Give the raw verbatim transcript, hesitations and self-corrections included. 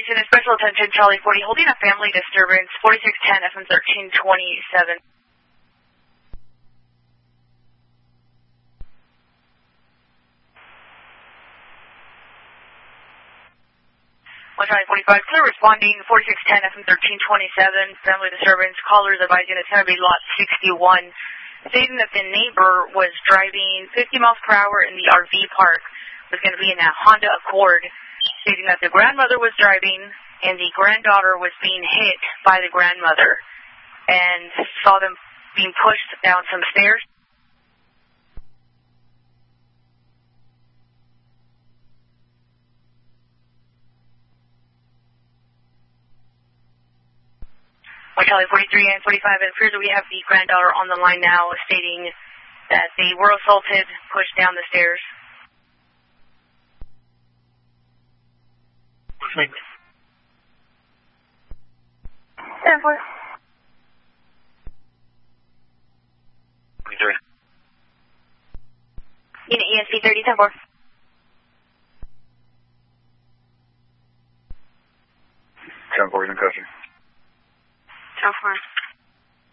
Unit Special Attention, Charlie forty, holding a family disturbance, forty-six ten, F M thirteen twenty-seven. one Charlie forty-five, clear responding, forty-six ten, F M thirteen twenty-seven, family disturbance, callers advising it's going to be lot sixty-one, stating that the neighbor was driving fifty miles per hour in the R V park, was going to be in a Honda Accord, stating that the grandmother was driving and the granddaughter was being hit by the grandmother, and saw them being pushed down some stairs. Charlie forty-three and forty-five, it appears that we have the granddaughter on the line now, stating that they were assaulted, pushed down the stairs. ten four. twenty-three. Unit E S P thirty, ten four. ten four, in custody. ten four.